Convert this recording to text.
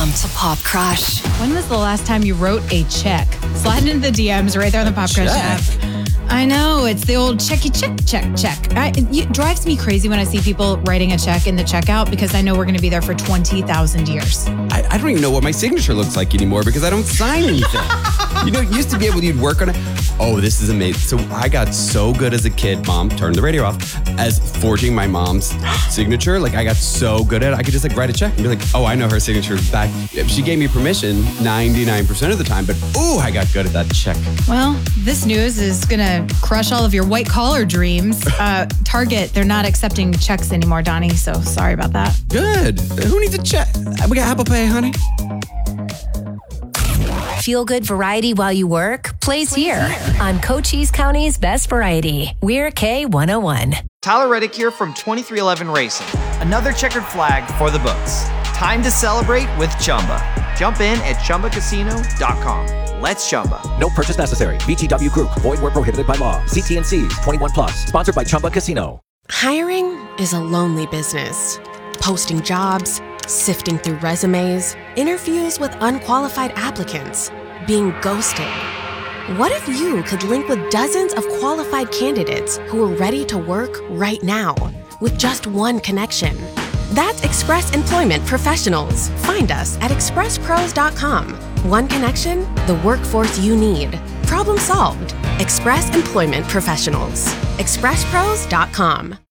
Welcome to Pop Crush. When was the last time you wrote a check? Slide into the DMs right there on the Pop Crush app. I know, it's the old check. It drives me crazy when I see people writing a check in the checkout because I know we're going to be there for 20,000 years. I don't even know what my signature looks like anymore because I don't sign anything. It used to be able you'd work on it. Oh, this is amazing. So I got so good as a kid, Mom, turn the radio off, as forging my mom's signature. Like I got so good at it. I could just write a check and be like, oh, I know her signature back. She gave me permission 99% of the time, but I got good at that check. Well, this news is going to crush all of your white collar dreams. Target, they're not accepting checks anymore, Donnie. So sorry about that. Good. Who needs a check? We got Apple Pay, honey. Feel good variety while you work? Plays here on Cochise County's Best Variety. We're K101. Tyler Reddick here from 2311 Racing. Another checkered flag for the books. Time to celebrate with Chumba. Jump in at ChumbaCasino.com. Let's Chumba. No purchase necessary. VGW Group. Void where prohibited by law. See T&Cs. 21 plus. Sponsored by Chumba Casino. Hiring is a lonely business. Posting jobs, sifting through resumes, interviews with unqualified applicants, being ghosted. What if you could link with dozens of qualified candidates who are ready to work right now with just one connection? That's Express Employment Professionals. Find us at expresspros.com. One connection, the workforce you need. Problem solved. Express Employment Professionals. expresspros.com.